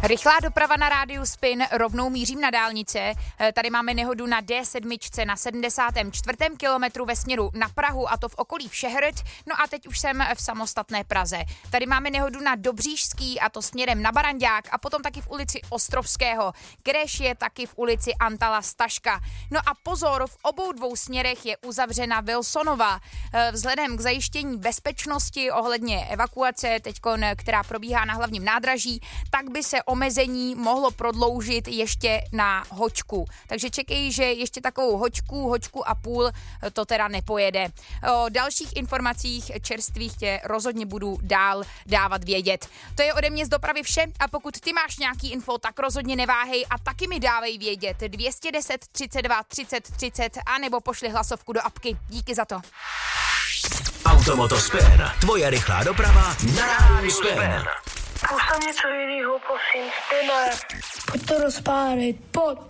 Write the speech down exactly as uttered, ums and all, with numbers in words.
Rychlá doprava na rádiu Spin, rovnou mířím na dálnice. Tady máme nehodu na D sedm na sedmdesátém čtvrtém kilometru ve směru na Prahu, a to v okolí Všehrad. No a teď už jsem v samostatné Praze. Tady máme nehodu na Dobříšský, a to směrem na Barandák, a potom taky v ulici Ostrovského. Kéž je taky v ulici Antala Staška. No a pozor, v obou dvou směrech je uzavřena Wilsonova. Vzhledem k zajištění bezpečnosti ohledně evakuace, teďkon, která probíhá na hlavním nádraží, tak by se omezení mohlo prodloužit ještě na hoďku. Takže čekej, že ještě takovou hoďku, hoďku a půl to teda nepojede. O dalších informacích čerstvých tě rozhodně budu dál dávat vědět. To je ode mě z dopravy vše, a pokud ty máš nějaký info, tak rozhodně neváhej a taky mi dávej vědět. dvě stě deset třicet dva třicet třicet a nebo pošli hlasovku do apky. Díky za to. Automoto Spin, tvoje rychlá doprava na rádiu Spin. Půjď tam něco jinýho, prosím, Spine. Pojď to rozpálit, pojď, pojď.